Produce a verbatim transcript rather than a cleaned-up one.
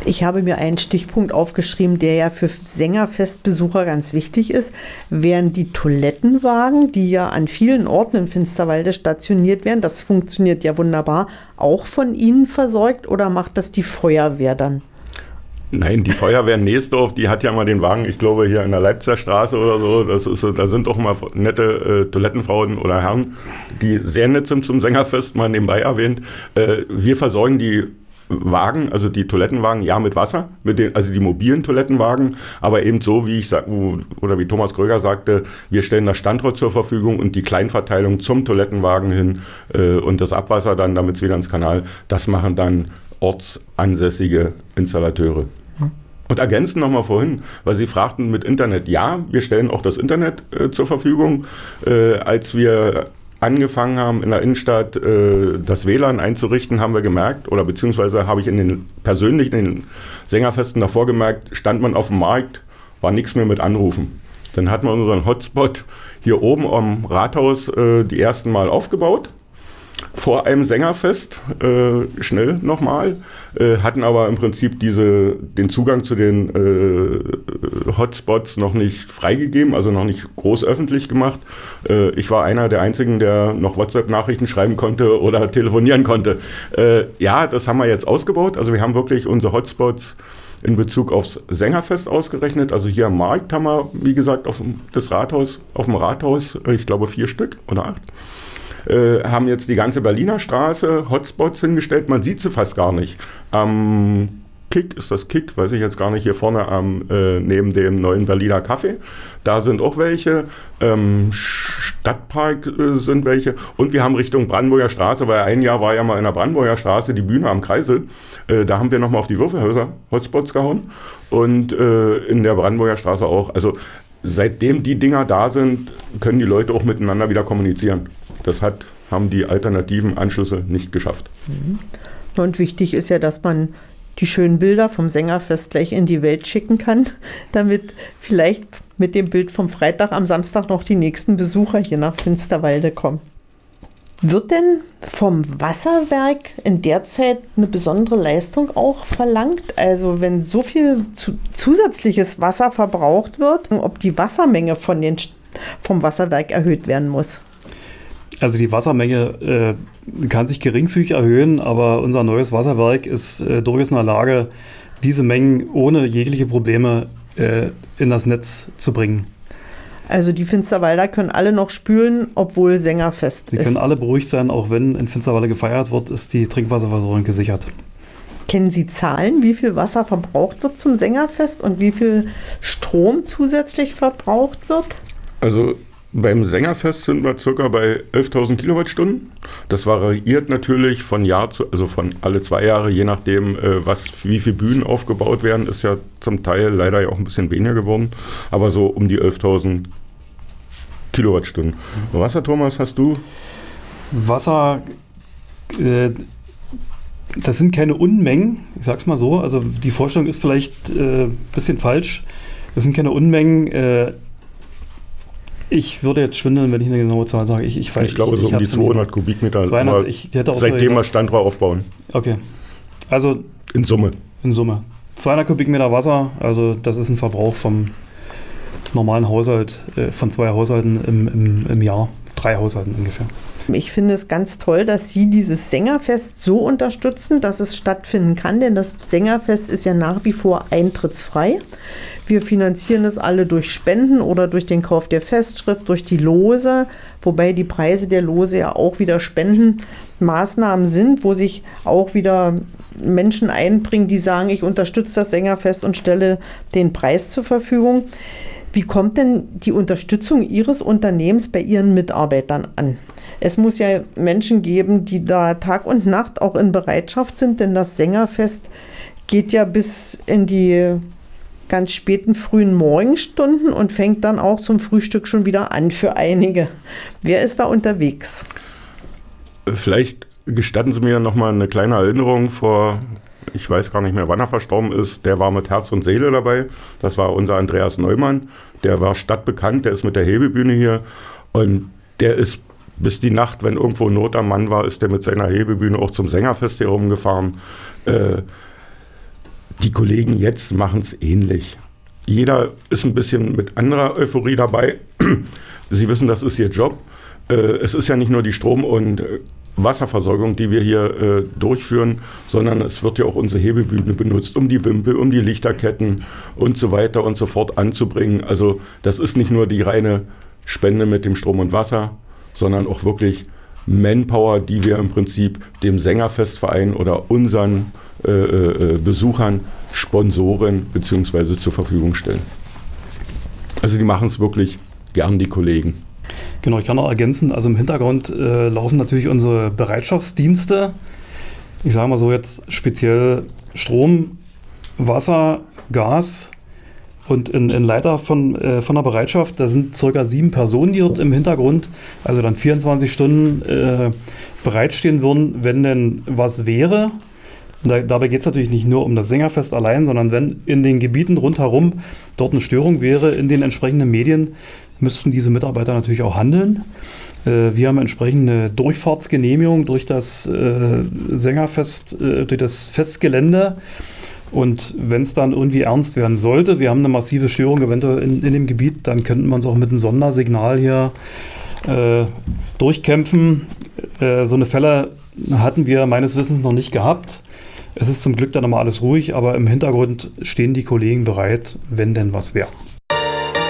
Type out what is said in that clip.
Ich habe mir einen Stichpunkt aufgeschrieben, der ja für Sängerfestbesucher ganz wichtig ist. Wären die Toilettenwagen, die ja an vielen Orten in Finsterwalde stationiert werden, das funktioniert ja wunderbar, auch von Ihnen versorgt oder macht das die Feuerwehr dann? Nein, die Feuerwehr Neesdorf, die hat ja mal den Wagen, ich glaube hier in der Leipziger Straße oder so, das ist, da sind auch mal nette äh, Toilettenfrauen oder Herren, die sehr nett sind zum Sängerfest, mal nebenbei erwähnt. Äh, wir versorgen die Wagen, also die Toilettenwagen, ja mit Wasser, mit den, also die mobilen Toilettenwagen, aber eben so, wie ich sag, oder wie Thomas Kröger sagte, wir stellen das Standort zur Verfügung und die Kleinverteilung zum Toilettenwagen hin äh, und das Abwasser dann, damit es wieder ins Kanal, das machen dann ortsansässige Installateure. Und ergänzen nochmal vorhin, weil Sie fragten mit Internet. Ja, wir stellen auch das Internet äh, zur Verfügung. Äh, als wir angefangen haben, in der Innenstadt äh, das W L A N einzurichten, haben wir gemerkt, oder beziehungsweise habe ich in den persönlich in den Sängerfesten davor gemerkt, stand man auf dem Markt, war nichts mehr mit Anrufen. Dann hatten wir unseren Hotspot hier oben am Rathaus äh, die ersten Mal aufgebaut. Vor einem Sängerfest, äh, schnell nochmal, äh, hatten aber im Prinzip diese, den Zugang zu den äh, Hotspots noch nicht freigegeben, also noch nicht groß öffentlich gemacht. Äh, ich war einer der einzigen, der noch WhatsApp-Nachrichten schreiben konnte oder telefonieren konnte. Äh, ja, das haben wir jetzt ausgebaut, also wir haben wirklich unsere Hotspots in Bezug aufs Sängerfest ausgerechnet. Also hier am Markt haben wir, wie gesagt, auf das Rathaus, auf dem Rathaus, ich glaube vier Stück oder acht. Äh, haben jetzt die ganze Berliner Straße Hotspots hingestellt, man sieht sie fast gar nicht. Am Kick, ist das Kick, weiß ich jetzt gar nicht, hier vorne am, äh, neben dem neuen Berliner Café, da sind auch welche, ähm, Stadtpark äh, sind welche und wir haben Richtung Brandenburger Straße, weil ein Jahr war ja mal in der Brandenburger Straße die Bühne am Kreisel, äh, da haben wir nochmal auf die Würfelhäuser Hotspots gehauen und äh, in der Brandenburger Straße auch, also seitdem die Dinger da sind, können die Leute auch miteinander wieder kommunizieren. Das hat, haben die alternativen Anschlüsse nicht geschafft. Und wichtig ist ja, dass man die schönen Bilder vom Sängerfest gleich in die Welt schicken kann, damit vielleicht mit dem Bild vom Freitag am Samstag noch die nächsten Besucher hier nach Finsterwalde kommen. Wird denn vom Wasserwerk in der Zeit eine besondere Leistung auch verlangt? Also wenn so viel zu, zusätzliches Wasser verbraucht wird, ob die Wassermenge von den, vom Wasserwerk erhöht werden muss? Also die Wassermenge äh, kann sich geringfügig erhöhen, aber unser neues Wasserwerk ist äh, durchaus in der Lage, diese Mengen ohne jegliche Probleme äh, in das Netz zu bringen. Also die Finsterwalder können alle noch spülen, obwohl Sängerfest ist. Wir können alle beruhigt sein, auch wenn in Finsterwalde gefeiert wird, ist die Trinkwasserversorgung gesichert. Kennen Sie Zahlen, wie viel Wasser verbraucht wird zum Sängerfest und wie viel Strom zusätzlich verbraucht wird? Also beim Sängerfest sind wir circa bei elftausend Kilowattstunden. Das variiert natürlich von Jahr zu, also von alle zwei Jahre, je nachdem, was, wie viele Bühnen aufgebaut werden, ist ja zum Teil leider ja auch ein bisschen weniger geworden. Aber so um die elftausend Kilowattstunden. Mhm. Wasser, Thomas, hast du? Wasser, äh, das sind keine Unmengen, ich sag's mal so. Also die Vorstellung ist vielleicht ein äh, bisschen falsch. Das sind keine Unmengen. Äh, Ich würde jetzt schwindeln, wenn ich eine genaue Zahl sage. Ich, ich, ich glaube, ich, so ich um die zweihundert Kubikmeter, zweihundert, ich, hätte auch seitdem wir Standrohr aufbauen. Okay. Also in Summe. In Summe. zweihundert Kubikmeter Wasser, also das ist ein Verbrauch vom normalen Haushalt, äh, von zwei Haushalten im, im, im Jahr. Drei Haushalten ungefähr. Ich finde es ganz toll, dass Sie dieses Sängerfest so unterstützen, dass es stattfinden kann, denn das Sängerfest ist ja nach wie vor eintrittsfrei. Wir finanzieren es alle durch Spenden oder durch den Kauf der Festschrift, durch die Lose, wobei die Preise der Lose ja auch wieder Spendenmaßnahmen sind, wo sich auch wieder Menschen einbringen, die sagen, ich unterstütze das Sängerfest und stelle den Preis zur Verfügung. Wie kommt denn die Unterstützung Ihres Unternehmens bei Ihren Mitarbeitern an? Es muss ja Menschen geben, die da Tag und Nacht auch in Bereitschaft sind, denn das Sängerfest geht ja bis in die ganz späten frühen Morgenstunden und fängt dann auch zum Frühstück schon wieder an für einige. Wer ist da unterwegs? Vielleicht gestatten Sie mir noch mal eine kleine Erinnerung vor, ich weiß gar nicht mehr, wann er verstorben ist. Der war mit Herz und Seele dabei. Das war unser Andreas Neumann. Der war stadtbekannt, der ist mit der Hebebühne hier und der ist bis die Nacht, wenn irgendwo Not am Mann war, ist der mit seiner Hebebühne auch zum Sängerfest hier rumgefahren. Äh, Die Kollegen jetzt machen es ähnlich. Jeder ist ein bisschen mit anderer Euphorie dabei. Sie wissen, das ist ihr Job. Es ist ja nicht nur die Strom- und Wasserversorgung, die wir hier durchführen, sondern es wird ja auch unsere Hebebühne benutzt, um die Wimpel, um die Lichterketten und so weiter und so fort anzubringen. Also das ist nicht nur die reine Spende mit dem Strom und Wasser, sondern auch wirklich Manpower, die wir im Prinzip dem Sängerfestverein oder unseren äh, äh, Besuchern, Sponsoren beziehungsweise zur Verfügung stellen. Also die machen es wirklich gern, die Kollegen. Genau, ich kann noch ergänzen, also im Hintergrund äh, laufen natürlich unsere Bereitschaftsdienste. Ich sage mal so jetzt speziell Strom, Wasser, Gas und in, in Leiter von, äh, von der Bereitschaft, da sind circa sieben Personen, die dort im Hintergrund, also dann vierundzwanzig Stunden äh, bereitstehen würden, wenn denn was wäre. Da, dabei geht es natürlich nicht nur um das Sängerfest allein, sondern wenn in den Gebieten rundherum dort eine Störung wäre in den entsprechenden Medien, müssten diese Mitarbeiter natürlich auch handeln. Äh, wir haben entsprechende Durchfahrtsgenehmigung durch das äh, Sängerfest, äh, durch das Festgelände. Und wenn es dann irgendwie ernst werden sollte, wir haben eine massive Störung eventuell in, in dem Gebiet, dann könnten wir uns auch mit einem Sondersignal hier äh, durchkämpfen. Äh, so eine Fälle hatten wir meines Wissens noch nicht gehabt. Es ist zum Glück dann nochmal alles ruhig, aber im Hintergrund stehen die Kollegen bereit, wenn denn was wäre.